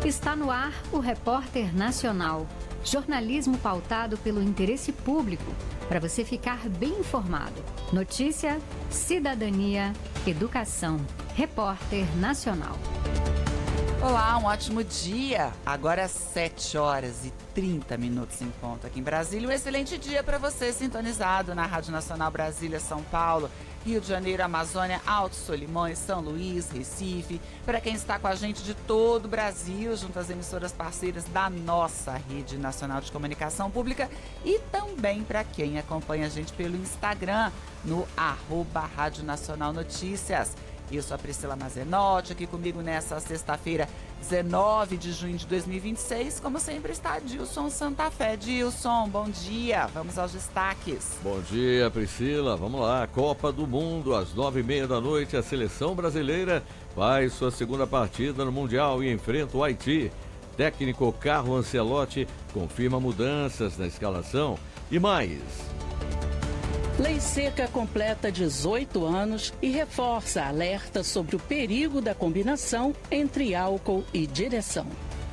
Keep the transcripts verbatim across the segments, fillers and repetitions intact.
Está no ar o Repórter Nacional. Jornalismo pautado pelo interesse público, para você ficar bem informado. Notícia, cidadania, educação. Repórter Nacional. Olá, um ótimo dia. Agora às sete horas e trinta minutos em ponto aqui em Brasília. Um excelente dia para você sintonizado na Rádio Nacional Brasília, São Paulo, Rio de Janeiro, Amazônia, Alto Solimões, São Luís, Recife. Para quem está com a gente de todo o Brasil, junto às emissoras parceiras da nossa Rede Nacional de Comunicação Pública. E também para quem acompanha a gente pelo Instagram, no arroba Rádio Nacional Notícias. Eu sou a Priscila Mazenotti, aqui comigo nessa sexta-feira, dezenove de junho de dois mil e vinte e seis. Como sempre está Dilson Santa Fé. Dilson, bom dia. Vamos aos destaques. Bom dia, Priscila. Vamos lá. Copa do Mundo, às nove e meia da noite, a seleção brasileira faz sua segunda partida no Mundial e enfrenta o Haiti. Técnico Carlo Ancelotti confirma mudanças na escalação e mais. Lei Seca completa dezoito anos e reforça alerta sobre o perigo da combinação entre álcool e direção.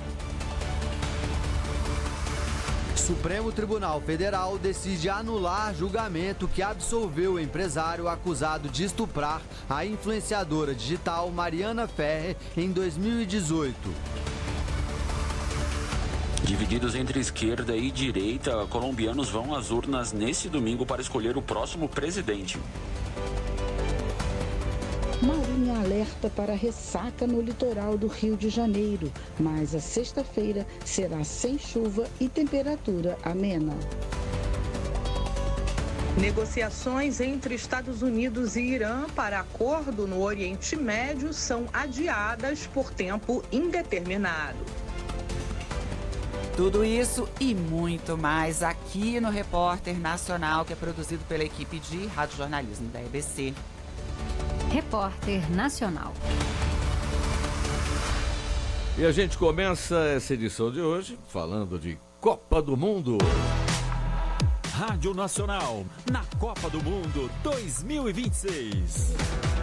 Supremo Tribunal Federal decide anular julgamento que absolveu o empresário acusado de estuprar a influenciadora digital Mariana Ferrer em dois mil e dezoito. Divididos entre esquerda e direita, colombianos vão às urnas nesse domingo para escolher o próximo presidente. Marinha alerta para ressaca no litoral do Rio de Janeiro, mas a sexta-feira será sem chuva e temperatura amena. Negociações entre Estados Unidos e Irã para acordo no Oriente Médio são adiadas por tempo indeterminado. Tudo isso e muito mais aqui no Repórter Nacional, que é produzido pela equipe de radiojornalismo da E B C. Repórter Nacional. E a gente começa essa edição de hoje falando de Copa do Mundo. Rádio Nacional, na Copa do Mundo dois mil e vinte e seis.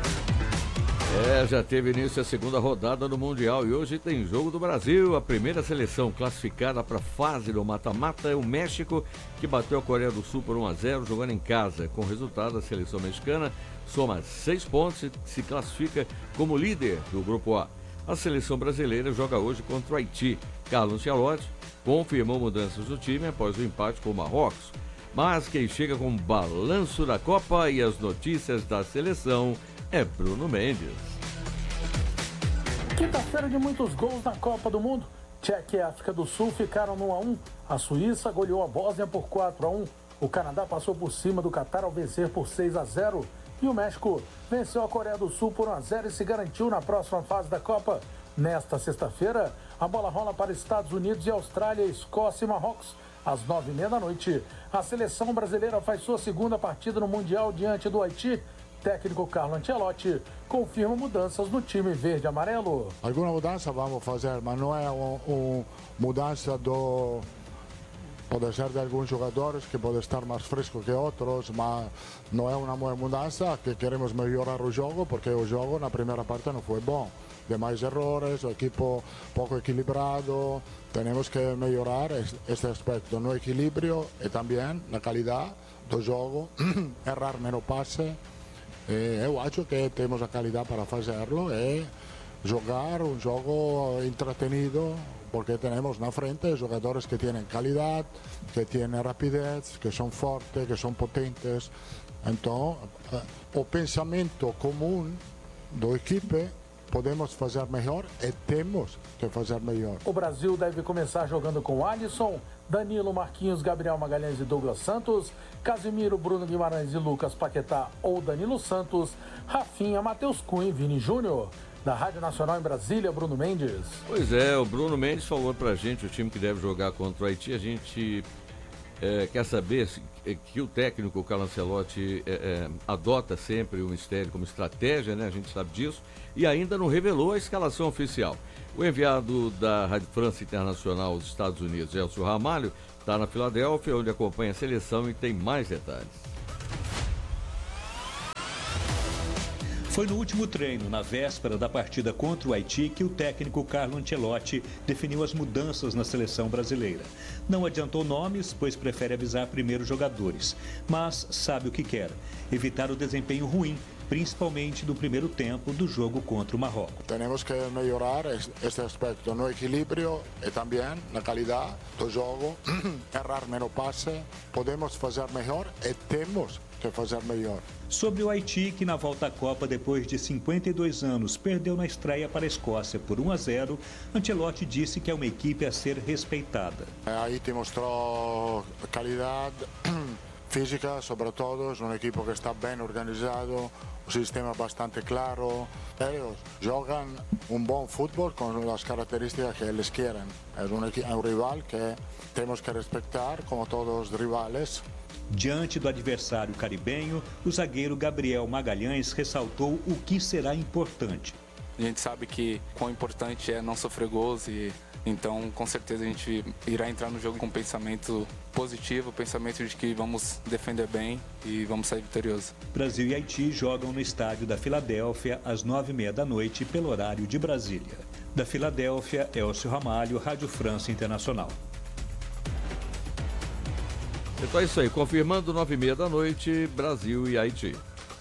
É, já teve início a segunda rodada do Mundial e hoje tem jogo do Brasil. A primeira seleção classificada para a fase do mata-mata é o México, que bateu a Coreia do Sul por um a zero jogando em casa. Com o resultado, a seleção mexicana soma seis pontos e se classifica como líder do Grupo A. A seleção brasileira joga hoje contra o Haiti. Carlo Ancelotti confirmou mudanças no time após o empate com o Marrocos. Mas quem chega com o balanço da Copa e as notícias da seleção é Bruno Mendes. Quinta-feira de muitos gols na Copa do Mundo. Tchequia e África do Sul ficaram no um a um. A Suíça goleou a Bósnia por quatro a um. O Canadá passou por cima do Catar ao vencer por seis a zero. E o México venceu a Coreia do Sul por um a zero e se garantiu na próxima fase da Copa. Nesta sexta-feira, a bola rola para Estados Unidos e Austrália, Escócia e Marrocos. Às nove e meia da noite, a seleção brasileira faz sua segunda partida no Mundial diante do Haiti. Técnico Carlo Ancelotti confirma mudanças no time verde-amarelo. Alguma mudança vamos fazer, mas não é uma um, mudança do... Pode ser de alguns jogadores que podem estar mais frescos que outros, mas não é uma mudança que queremos melhorar o jogo, porque o jogo na primeira parte não foi bom. Demais errores, o equipo pouco equilibrado, temos que melhorar este aspecto no equilíbrio e também na qualidade do jogo, errar menos passe. Eu acho que temos a qualidade para fazê-lo e jogar um jogo entretenido, porque temos na frente jogadores que têm qualidade, que têm rapidez, que são fortes, que são potentes. Então, o pensamento comum da equipe podemos fazer melhor e temos que fazer melhor. O Brasil deve começar jogando com Alisson, Danilo, Marquinhos, Gabriel Magalhães e Douglas Santos, Casimiro, Bruno Guimarães e Lucas Paquetá ou Danilo Santos, Rafinha, Matheus Cunha e Vini Júnior. Da Rádio Nacional em Brasília, Bruno Mendes. Pois é, o Bruno Mendes falou pra gente o time que deve jogar contra o Haiti. A gente é, quer saber se, é, que o técnico, o Carlo Ancelotti, é, é, adota sempre o mistério como estratégia, né? A gente sabe disso. E ainda não revelou a escalação oficial. O enviado da Rádio França Internacional dos Estados Unidos, Elcio Ramalho, está na Filadélfia, onde acompanha a seleção e tem mais detalhes. Foi no último treino, na véspera da partida contra o Haiti, que o técnico Carlo Ancelotti definiu as mudanças na seleção brasileira. Não adiantou nomes, pois prefere avisar primeiro os jogadores, mas sabe o que quer: evitar o desempenho ruim, principalmente no primeiro tempo do jogo contra o Marrocos. Temos que melhorar este aspecto no equilíbrio e também na qualidade do jogo, errar menos passe, podemos fazer melhor e temos que fazer melhor. Sobre o Haiti, que na volta à Copa, depois de cinquenta e dois anos, perdeu na estreia para a Escócia por um a zero, Ancelotti disse que é uma equipe a ser respeitada. Haiti mostrou qualidade física, sobretudo, um equipe que está bem organizado, um sistema bastante claro. Eles jogam um bom futebol com as características que eles querem. É um, é um rival que temos que respeitar, como todos os rivais. Diante do adversário caribenho, o zagueiro Gabriel Magalhães ressaltou o que será importante. A gente sabe que quão importante é não sofrer gols e então com certeza a gente irá entrar no jogo com um pensamento positivo, pensamento de que vamos defender bem e vamos sair vitoriosos. Brasil e Haiti jogam no estádio da Filadélfia às nove e meia da noite pelo horário de Brasília. Da Filadélfia, Elcio Ramalho, Rádio França Internacional. Então é isso aí, confirmando nove e meia da noite, Brasil e Haiti.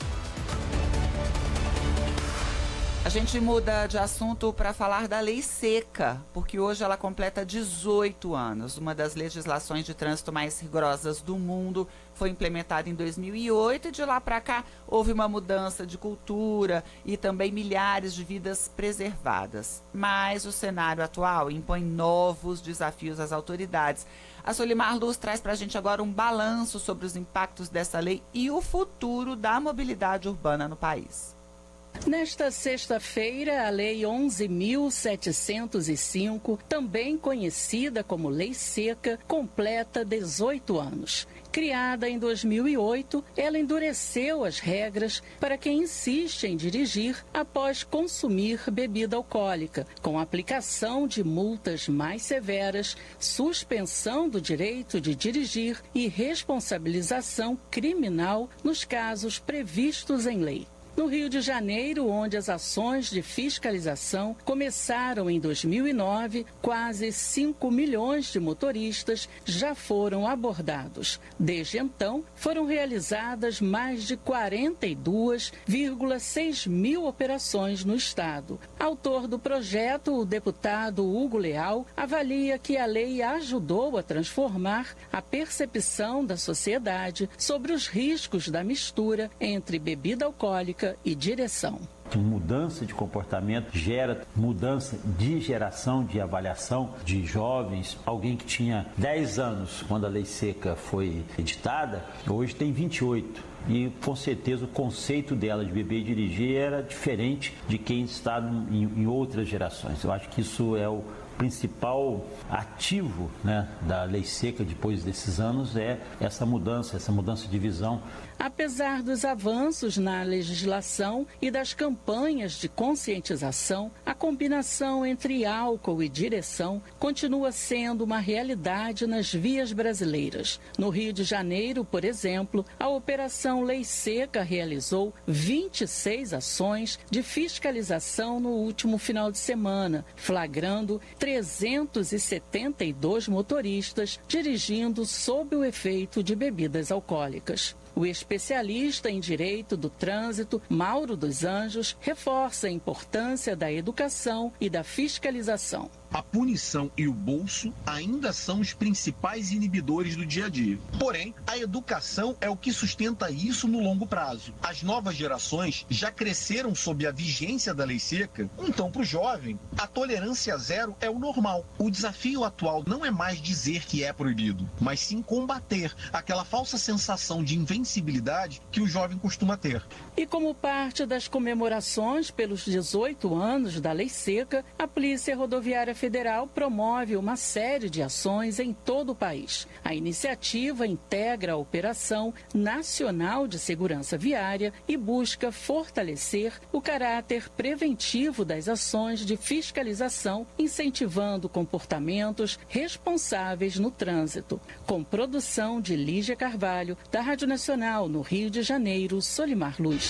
A gente muda de assunto para falar da Lei Seca, porque hoje ela completa dezoito anos. Uma das legislações de trânsito mais rigorosas do mundo foi implementada em dois mil e oito e de lá para cá houve uma mudança de cultura e também milhares de vidas preservadas. Mas o cenário atual impõe novos desafios às autoridades. A Solimar Luz traz para a gente agora um balanço sobre os impactos dessa lei e o futuro da mobilidade urbana no país. Nesta sexta-feira, a Lei onze mil setecentos e cinco, também conhecida como Lei Seca, completa dezoito anos. Criada em dois mil e oito, ela endureceu as regras para quem insiste em dirigir após consumir bebida alcoólica, com aplicação de multas mais severas, suspensão do direito de dirigir e responsabilização criminal nos casos previstos em lei. No Rio de Janeiro, onde as ações de fiscalização começaram em dois mil e nove, quase cinco milhões de motoristas já foram abordados. Desde então, foram realizadas mais de quarenta e duas vírgula seis mil operações no estado. Autor do projeto, o deputado Hugo Leal, avalia que a lei ajudou a transformar a percepção da sociedade sobre os riscos da mistura entre bebida alcoólica e direção. Mudança de comportamento gera mudança de geração, de avaliação de jovens. Alguém que tinha dez anos quando a Lei Seca foi editada, hoje tem vinte e oito. E com certeza o conceito dela de beber e dirigir era diferente de quem está em, em outras gerações. Eu acho que isso é o principal ativo, né, da Lei Seca depois desses anos, é essa mudança, essa mudança de visão. Apesar dos avanços na legislação e das campanhas de conscientização, a combinação entre álcool e direção continua sendo uma realidade nas vias brasileiras. No Rio de Janeiro, por exemplo, a Operação Lei Seca realizou vinte e seis ações de fiscalização no último final de semana, flagrando trezentos e setenta e dois motoristas dirigindo sob o efeito de bebidas alcoólicas. O especialista em direito do trânsito, Mauro dos Anjos, reforça a importância da educação e da fiscalização. A punição e o bolso ainda são os principais inibidores do dia a dia. Porém, a educação é o que sustenta isso no longo prazo. As novas gerações já cresceram sob a vigência da Lei Seca, então para o jovem, a tolerância zero é o normal. O desafio atual não é mais dizer que é proibido, mas sim combater aquela falsa sensação de invencibilidade que o jovem costuma ter. E como parte das comemorações pelos dezoito anos da Lei Seca, a Polícia Rodoviária Federal promove uma série de ações em todo o país. A iniciativa integra a Operação Nacional de Segurança Viária e busca fortalecer o caráter preventivo das ações de fiscalização, incentivando comportamentos responsáveis no trânsito. Com produção de Lígia Carvalho, da Rádio Nacional no Rio de Janeiro, Solimar Luz.